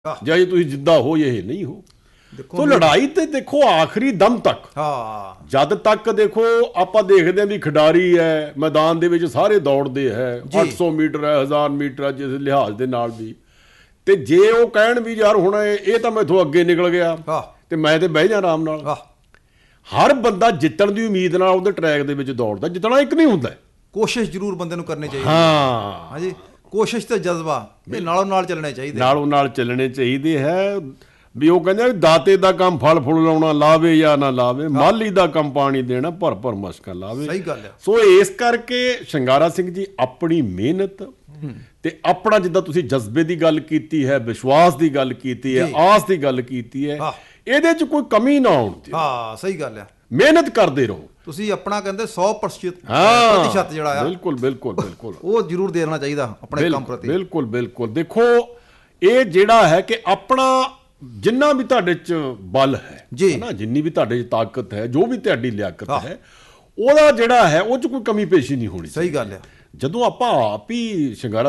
ਜਾਂ ਜੇ ਤੁਸੀਂ ਜਿੱਦਾਂ ਹੋ ਇਹ ਨਹੀਂ ਹੋ। ਦੇਖੋ ਸੋ ਲੜਾਈ ਤੇ ਦੇਖੋ ਆਖਰੀ ਦਮ ਤੱਕ, ਹਾਂ ਜਦ ਤੱਕ ਦੇਖੋ ਆਪਾਂ ਦੇਖਦੇ ਹਾਂ ਵੀ ਖਿਡਾਰੀ ਹੈ ਮੈਦਾਨ ਦੇ ਵਿੱਚ ਸਾਰੇ ਦੌੜਦੇ ਹੈ, 800 ਮੀਟਰ ਹੈ, 1000 ਮੀਟਰ ਹੈ, ਜਿਸ ਲਿਹਾਜ਼ ਦੇ ਨਾਲ ਵੀ, ਤੇ ਜੇ ਉਹ ਕਹਿਣ ਵੀ ਯਾਰ ਹੁਣ ਇਹ ਤਾਂ ਮੈਥੋਂ ਅੱਗੇ ਨਿਕਲ ਗਿਆ ਤੇ ਮੈਂ ਤੇ ਬਹਿ ਜਾ ਆਰਾਮ ਨਾਲ। ਹਰ ਬੰਦਾ ਜਿੱਤਣ ਦੀ ਉਮੀਦ ਨਾਲ ਉਹਦੇ ਟਰੈਕ ਦੇ ਵਿੱਚ ਦੌੜਦਾ, ਜਿੱਤਣਾ ਇੱਕ ਨਹੀਂ ਹੁੰਦਾ। ਕੋਸ਼ਿਸ਼ ਜ਼ਰੂਰ ਬੰਦੇ ਨੂੰ ਕਰਨੀ ਚਾਹੀਦੀ। ਹਾਂਜੀ, ਕੋਸ਼ਿਸ਼ ਤੇ ਜਜ਼ਬਾ ਇਹ ਨਾਲੋਂ ਨਾਲ ਚੱਲਣੇ ਚਾਹੀਦੇ, ਨਾਲੋਂ ਨਾਲ ਚੱਲਣੇ ਚਾਹੀਦੇ ਹੈ। ਵੀ ਉਹ ਕਹਿੰਦੇ ਵੀ ਦਾਤੇ ਦਾ ਕੰਮ ਫਲ ਫੁੱਲ ਲਾਉਣਾ, ਲਾਵੇ ਜਾਂ ਨਾ ਲਾਵੇ, ਮਾਲੀ ਦਾ ਕੰਮ ਪਾਣੀ ਦੇਣਾ, ਭਰ ਭਰ ਮਸ਼ਕਾਂ ਲਾਵੇ। ਸਹੀ ਗੱਲ ਹੈ। ਸੋ ਇਸ ਕਰਕੇ ਸ਼ਿੰਗਾਰਾ ਸਿੰਘ ਜੀ ਆਪਣੀ ਮਿਹਨਤ ਤੇ ਆਪਣਾ, ਜਿੱਦਾਂ ਤੁਸੀਂ ਜਜ਼ਬੇ ਦੀ ਗੱਲ ਕੀਤੀ ਹੈ, ਵਿਸ਼ਵਾਸ ਦੀ ਗੱਲ ਕੀਤੀ ਹੈ, ਆਸ ਦੀ ਗੱਲ ਕੀਤੀ ਹੈ, ਇਹਦੇ 'ਚ ਕੋਈ ਕਮੀ ਨਾ ਆਉਣ ਦਿਓ। ਹਾਂ ਸਹੀ ਗੱਲ ਹੈ। ਮਿਹਨਤ ਕਰਦੇ ਰਹੋ ਤੁਸੀਂ ਆਪਣਾ ਕਹਿੰਦੇ 100% ਜਿਹੜਾ ਆ, ਬਿਲਕੁਲ ਬਿਲਕੁਲ ਬਿਲਕੁਲ ਉਹ ਜ਼ਰੂਰ ਦੇਣਾ ਚਾਹੀਦਾ ਆਪਣੇ ਕੰਮ ਪ੍ਰਤੀ। ਬਿਲਕੁਲ ਬਿਲਕੁਲ। ਦੇਖੋ ਇਹ ਜਿਹੜਾ ਹੈ ਕਿ ਆਪਣਾ ਜਿੰਨਾ ਵੀ ਤੁਹਾਡੇ 'ਚ ਬਲ ਹੈ ਨਾ, ਜਿੰਨੀ ਵੀ ਤੁਹਾਡੇ 'ਚ ਤਾਕਤ ਹੈ, ਜੋ ਵੀ ਤੁਹਾਡੀ ਲਿਆਕਤ ਹੈ, ਉਹਦਾ ਜਿਹੜਾ ਹੈ ਉਹ 'ਚ ਕੋਈ ਕਮੀ ਪੇਸ਼ੀ ਨਹੀਂ ਹੋਣੀ। ਸਹੀ ਗੱਲ ਹੈ। ਜਦੋਂ ਆਪਾਂ ਆਪ ਹੀ ਸ਼ਿੰਗਾਰਾ